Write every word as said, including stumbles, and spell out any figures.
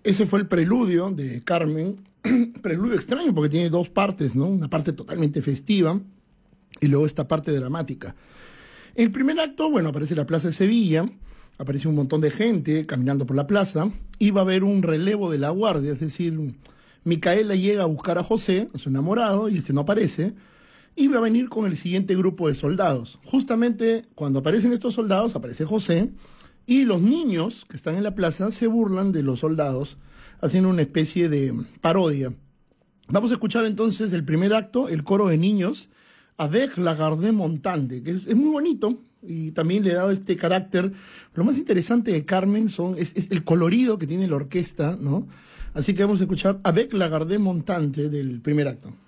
Ese fue el preludio de Carmen, preludio extraño porque tiene dos partes, ¿no? Una parte totalmente festiva y luego esta parte dramática. En el primer acto, bueno, aparece la Plaza de Sevilla, aparece un montón de gente caminando por la plaza y va a haber un relevo de la guardia, es decir, Micaela llega a buscar a José, a su enamorado, y este no aparece, y va a venir con el siguiente grupo de soldados. Justamente cuando aparecen estos soldados, aparece José, y los niños que están en la plaza se burlan de los soldados, haciendo una especie de parodia. Vamos a escuchar entonces el primer acto, el coro de niños, Avec la garde montante, que es, es muy bonito y también le ha dado este carácter. Lo más interesante de Carmen son, es, es el colorido que tiene la orquesta, ¿no? Así que vamos a escuchar Avec la garde montante del primer acto.